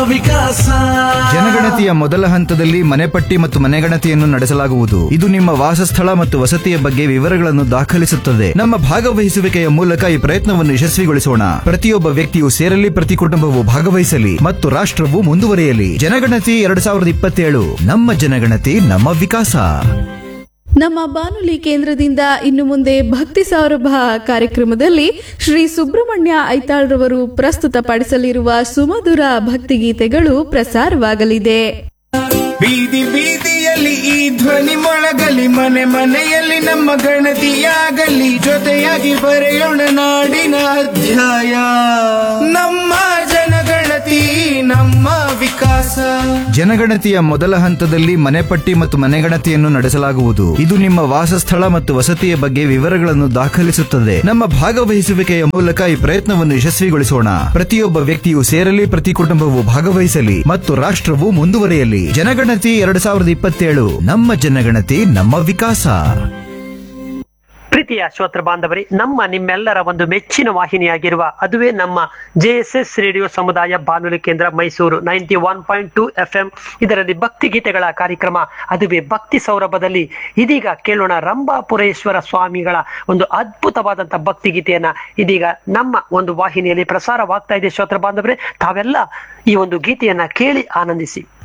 ವಿಕಾಸ. ಜನಗಣತಿಯ ಮೊದಲ ಹಂತದಲ್ಲಿ ಮನೆಪಟ್ಟಿ ಮತ್ತು ಮನೆಗಣತಿಯನ್ನು ನಡೆಸಲಾಗುವುದು. ಇದು ನಿಮ್ಮ ವಾಸಸ್ಥಳ ಮತ್ತು ವಸತಿಯ ಬಗ್ಗೆ ವಿವರಗಳನ್ನು ದಾಖಲಿಸುತ್ತದೆ. ನಮ್ಮ ಭಾಗವಹಿಸುವಿಕೆಯ ಮೂಲಕ ಈ ಪ್ರಯತ್ನವನ್ನು ಯಶಸ್ವಿಗೊಳಿಸೋಣ. ಪ್ರತಿಯೊಬ್ಬ ವ್ಯಕ್ತಿಯು ಸೇರಲಿ, ಪ್ರತಿ ಕುಟುಂಬವು ಭಾಗವಹಿಸಲಿ ಮತ್ತು ರಾಷ್ಟ್ರವು ಮುಂದುವರಿಯಲಿ. ಜನಗಣತಿ 2027, ನಮ್ಮ ಜನಗಣತಿ ನಮ್ಮ ವಿಕಾಸ. ನಮ್ಮ ಬಾನುಲಿ ಕೇಂದ್ರದಿಂದ ಇನ್ನು ಮುಂದೆ ಭಕ್ತಿ ಸೌರಭ ಕಾರ್ಯಕ್ರಮದಲ್ಲಿ ಶ್ರೀ ಸುಬ್ರಹ್ಮಣ್ಯ ಐತಾಳ್ರವರು ಪ್ರಸ್ತುತಪಡಿಸಲಿರುವ ಸುಮಧುರ ಭಕ್ತಿಗೀತೆಗಳು ಪ್ರಸಾರವಾಗಲಿದೆ. ಬೀದಿ ಬೀದಿಯಲ್ಲಿ ಈ ಧ್ವನಿ ಮೊಳಗಲಿ, ಮನೆ ಮನೆಯಲ್ಲಿ ನಮ್ಮ ಗಣತಿಯಾಗಲಿ, ಜೊತೆಯಾಗಿ ಬರೆಯೋಣ ನಾಡಿನ ಅಧ್ಯಾಯ. ನಮ್ಮ ಜನಗಣತಿ ನಮ್ಮ ವಿಕಾಸ. ಜನಗಣತಿಯ ಮೊದಲ ಹಂತದಲ್ಲಿ ಮನೆಪಟ್ಟಿ ಮತ್ತು ಮನೆಗಣತಿಯನ್ನು ನಡೆಸಲಾಗುವುದು. ಇದು ನಿಮ್ಮ ವಾಸಸ್ಥಳ ಮತ್ತು ವಸತಿಯ ಬಗ್ಗೆ ವಿವರಗಳನ್ನು ದಾಖಲಿಸುತ್ತದೆ. ನಮ್ಮ ಭಾಗವಹಿಸುವಿಕೆಯ ಮೂಲಕ ಈ ಪ್ರಯತ್ನವನ್ನು ಯಶಸ್ವಿಗೊಳಿಸೋಣ. ಪ್ರತಿಯೊಬ್ಬ ವ್ಯಕ್ತಿಯು ಸೇರಲಿ, ಪ್ರತಿ ಕುಟುಂಬವು ಭಾಗವಹಿಸಲಿ ಮತ್ತು ರಾಷ್ಟ್ರವು ಮುಂದುವರಿಯಲಿ. ಜನಗಣತಿ 2027, ನಮ್ಮ ಜನಗಣತಿ ನಮ್ಮ ವಿಕಾಸ. ಪ್ರೀತಿಯ ಶ್ರೋತೃ ಬಾಂಧವರೇ, ನಮ್ಮ ನಿಮ್ಮೆಲ್ಲರ ಒಂದು ಮೆಚ್ಚಿನ ವಾಹಿನಿಯಾಗಿರುವ ಅದುವೇ ನಮ್ಮ JSS ರೇಡಿಯೋ ಸಮುದಾಯ ಬಾನುಲಿ ಕೇಂದ್ರ ಮೈಸೂರು 91.2 FM. ಇದರಲ್ಲಿ ಭಕ್ತಿ ಗೀತೆಗಳ ಕಾರ್ಯಕ್ರಮ ಅದುವೇ ಭಕ್ತಿ ಸೌರಭದಲ್ಲಿ ಇದೀಗ ಕೇಳೋಣ ರಂಭಾಪುರೇಶ್ವರ ಸ್ವಾಮಿಗಳ ಒಂದು ಅದ್ಭುತವಾದಂತಹ ಭಕ್ತಿ ಗೀತೆಯನ್ನ ಇದೀಗ ನಮ್ಮ ಒಂದು ವಾಹಿನಿಯಲ್ಲಿ ಪ್ರಸಾರವಾಗ್ತಾ ಇದೆ. ಶ್ರೋತೃ ಬಾಂಧವರೇ, ತಾವೆಲ್ಲ ಈ ಒಂದು ಗೀತೆಯನ್ನ ಕೇಳಿ ಆನಂದಿಸಿ.